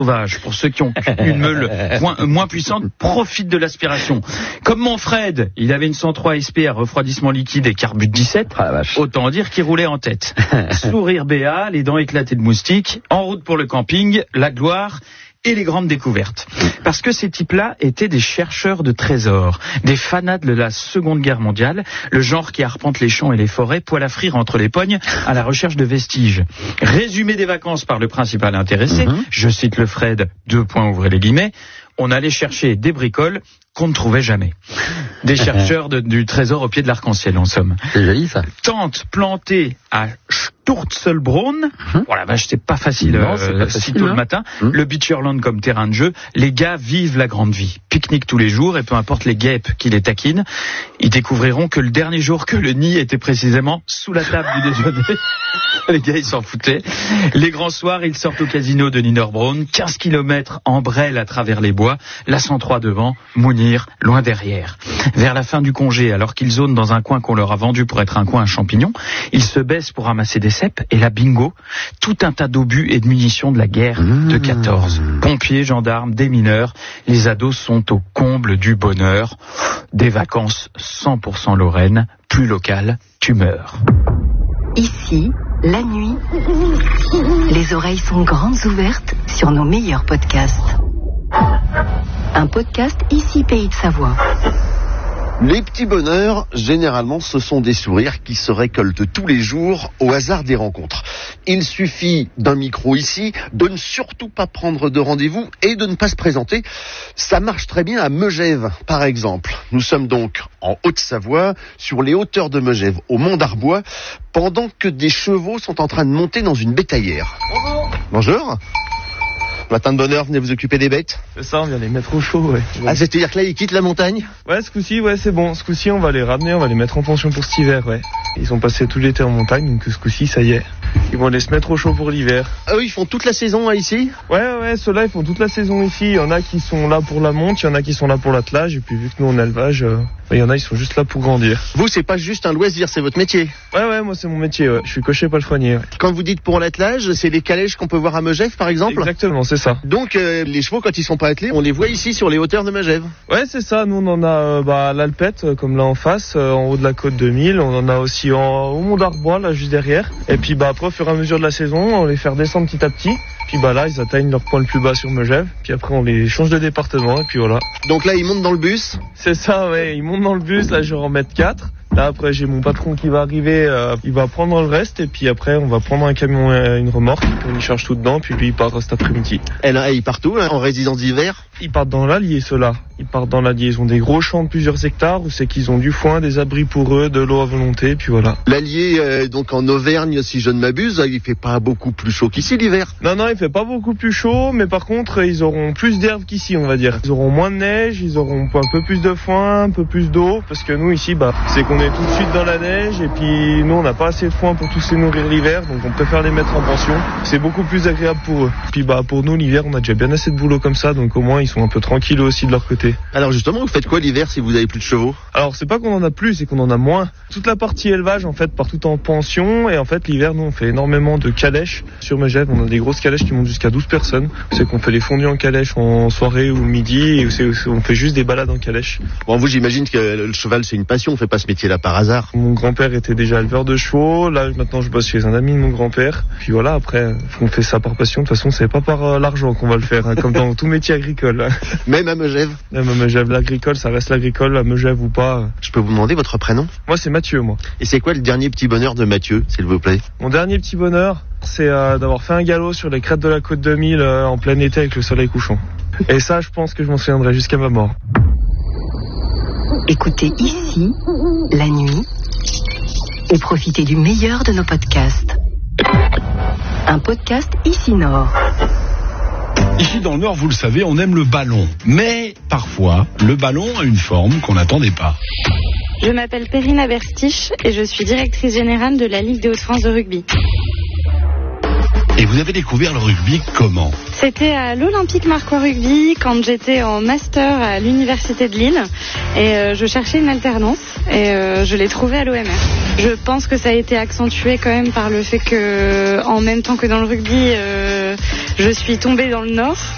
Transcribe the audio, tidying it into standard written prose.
sauvage. Pour ceux qui ont une meule moins puissante, profite de l'aspiration. Comme mon Fred, il avait une 103 SP à refroidissement liquide et carbute 17, autant dire qu'il roulait en tête. Sourire béat, les dents éclatées de moustiques, en route pour le camping, la gloire et les grandes découvertes. Parce que ces types-là étaient des chercheurs de trésors, des fanats de la Seconde Guerre mondiale, le genre qui arpente les champs et les forêts, poil à frire entre les pognes, à la recherche de vestiges. Résumé des vacances par le principal intéressé, je cite le Fred, ouvrez les guillemets, on allait chercher des bricoles qu'on ne trouvait jamais. Des chercheurs du trésor au pied de l'arc-en-ciel, en somme. C'est joli, ça. Tente plantée à Sturzelbrunn. Oh la vache, c'est pas facile, si tôt le matin. Le Beacherland comme terrain de jeu. Les gars vivent la grande vie. Pique-nique tous les jours et peu importe les guêpes qui les taquinent, ils découvriront que le dernier jour que le nid était précisément sous la table du déjeuner. Les gars, ils s'en foutaient. Les grands soirs, ils sortent au casino de Niederbronn. 15 km en brêle à travers les bois. La 103 devant, Mounir loin derrière. Vers la fin du congé, alors qu'ils zonent dans un coin qu'on leur a vendu pour être un coin à champignons, ils se baissent pour ramasser des cèpes et là, bingo, tout un tas d'obus et de munitions de la guerre de 14. Pompiers, gendarmes, démineurs, les ados sont au comble du bonheur. Des vacances 100% Lorraine, plus locales, tu meurs. Ici, la nuit, les oreilles sont grandes ouvertes sur nos meilleurs podcasts. Un podcast Ici Pays de Savoie. Les petits bonheurs, généralement, ce sont des sourires qui se récoltent tous les jours au hasard des rencontres. Il suffit d'un micro ici, de ne surtout pas prendre de rendez-vous et de ne pas se présenter. Ça marche très bien à Megève, par exemple. Nous sommes donc en Haute-Savoie, sur les hauteurs de Megève, au Mont d'Arbois, pendant que des chevaux sont en train de monter dans une bétaillère. Bonjour. Matin de bonne heure, venez vous occuper des bêtes. C'est ça, on vient les mettre au chaud, ouais. Ah, c'est-à-dire que là, ils quittent la montagne? Ouais, ce coup-ci, ouais, c'est bon. Ce coup-ci, on va les ramener, on va les mettre en pension pour cet hiver, ouais. Ils ont passé tout l'été en montagne, donc ce coup-ci, ça y est. Ils vont aller se mettre au chaud pour l'hiver. Ah oui, ils font toute la saison là, ici? Ouais, ceux-là, ils font toute la saison ici. Il y en a qui sont là pour la monte, il y en a qui sont là pour l'attelage, et puis vu que nous, on a l'élevage, il y en a, ils sont juste là pour grandir. Vous, c'est pas juste un loisir, c'est votre métier? Ouais, moi, c'est mon métier, ouais. Je suis cocher palefrenier, ouais. Quand vous dites pour l'attelage, c'est les calèches qu'on peut voir à Megève, par exemple? Exactement, c'est ça. Donc, les chevaux, quand ils sont pas attelés, on les voit ici, sur les hauteurs de Megève? Ouais, c'est ça. Nous, on en a à l'Alpette, comme là en face, en haut de la côte de Mille. On en a aussi au Mont d'Arbois, là, juste derrière. Et puis, après, au fur et à mesure de la saison, on les fait redescendre petit à petit. Puis là, ils atteignent leur point le plus bas sur Megève. Puis après, on les change de département. Et puis voilà. Donc là, ils montent dans le bus? C'est ça, ouais. Ils montent dans le bus. Là, je vais en mettre 4. Là, après, j'ai mon patron qui va arriver. Il va prendre le reste. Et puis après, on va prendre un camion, une remorque. On y charge tout dedans. Puis lui, il part cet après-midi. Et là, ils partent où, en résidence d'hiver? Ils partent dans l'Allier, ceux-là. Ils partent dans l'Allier. Ils ont des gros champs de plusieurs hectares où c'est qu'ils ont du foin, des abris pour eux, de l'eau à volonté. Puis voilà. L'Allier, donc en Auvergne, si je ne m'abuse, il fait pas beaucoup plus chaud qu'ici l'hiver. Non, il fait pas beaucoup plus chaud, mais par contre, ils auront plus d'herbe qu'ici, on va dire. Ils auront moins de neige, ils auront un peu plus de foin, un peu plus d'eau, parce que nous ici, c'est qu'on est tout de suite dans la neige, et puis nous, on n'a pas assez de foin pour tous les nourrir l'hiver, donc on préfère les mettre en pension. C'est beaucoup plus agréable pour eux. Puis pour nous, l'hiver, on a déjà bien assez de boulot comme ça, donc au moins, ils sont un peu tranquilles aussi de leur côté. Alors justement, vous faites quoi l'hiver si vous avez plus de chevaux? Alors c'est pas qu'on en a plus, c'est qu'on en a moins. Toute la partie élevage, en fait, part tout en pension, et en fait, l'hiver, nous, on fait énormément de calèches sur Megève. On a des grosses calèches qui montent jusqu'à 12 personnes. C'est qu'on fait des fondus en calèche en soirée ou le midi, et on fait juste des balades en calèche. Bon, vous, j'imagine que le cheval, c'est une passion, on fait pas ce métier-là par hasard. Mon grand-père était déjà éleveur de chevaux. Là, maintenant, je bosse chez un ami de mon grand-père. Puis voilà, après, on fait ça par passion. De toute façon, c'est pas par l'argent qu'on va le faire, comme dans tout métier agricole. Même à Megève? Même à Megève, l'agricole, ça reste l'agricole, à Megève ou pas. Je peux vous demander votre prénom? Moi, c'est Mathieu, moi. Et c'est quoi le dernier petit bonheur de Mathieu, s'il vous plaît? Mon dernier petit bonheur, c'est d'avoir fait un galop sur les crêtes de la côte de Mille en plein été avec le soleil couchant. Et ça, je pense que je m'en souviendrai jusqu'à ma mort. Écoutez ici, la nuit, et profitez du meilleur de nos podcasts. Un podcast Ici Nord. Ici dans le Nord, vous le savez, on aime le ballon. Mais parfois, le ballon a une forme qu'on n'attendait pas. Je m'appelle Perrine Berstich et je suis directrice générale de la Ligue des Hauts-de-France de rugby. Et vous avez découvert le rugby comment? C'était à l'Olympique Marcois Rugby quand j'étais en master à l'université de Lille et je cherchais une alternance et je l'ai trouvée à l'OMR. Je pense que ça a été accentué quand même par le fait que en même temps que dans le rugby, je suis tombée dans le Nord